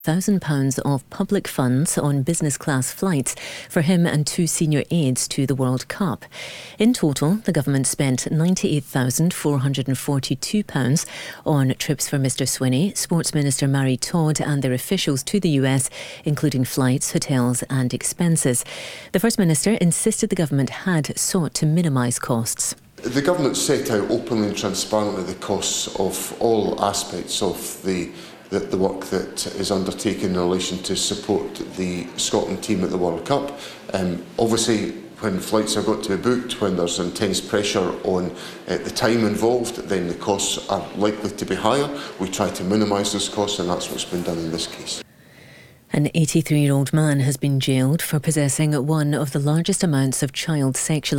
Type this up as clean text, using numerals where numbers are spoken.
£1,000 of public funds on business class flights for him and two senior aides to the World Cup. In total, the government spent £98,442 on trips for Mr Swinney, Sports Minister Mary Todd and their officials to the US, including flights, hotels and expenses. The First Minister insisted the government had sought to minimise costs. The government set out openly and transparently the costs of all aspects of the work that is undertaken in relation to support the Scotland team at the World Cup. Obviously, when flights have got to be booked, when there's intense pressure on the time involved, then the costs are likely to be higher. We try to minimise those costs, and that's what's been done in this case. An 83-year-old man has been jailed for possessing one of the largest amounts of child sexual